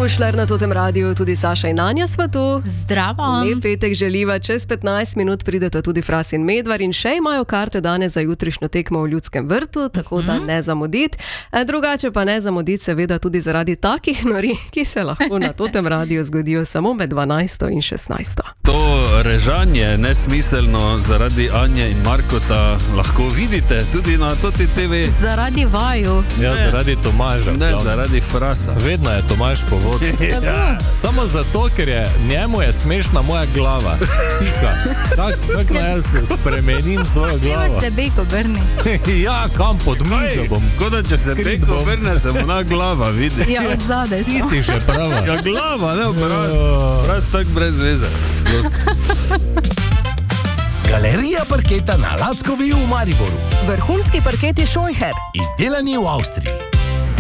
Pušlar na Totem radiju, tudi Saša in Anja sva tu. Zdravo. Lep petek želiva, čez 15 minut prideta tudi Fras in Medvar in še imajo karte danes za jutrišnjo tekmo v Ljudskem vrtu, tako da ne zamuditi. Drugače pa ne zamuditi seveda tudi zaradi takih nori, ki se lahko na Totem radiju zgodijo samo med 12 in 16. To režanje nesmiselno zaradi Anje in Markota lahko vidite tudi na Toti TV. Zaradi vaju. Ja, zaradi Tomaža. Ne, zaradi Frasa. Vedno je Tomaž povod. Ja. Samo zato, ker njemu je smešna moja glava. Tako jaz spremenim svojo glavo. Treba se bek obrni. Ja, kam pod mizo bom. Kot da če se bek obrne, se mu na glava vidi. Ja, od zadaj. Ti si že prava. Ja, glava, ne obraz. Obraz tak brez veze. Galerija parketa na Lackovi v Mariboru. Vrhunski parketi Scheucher. Izdelani v Avstriji.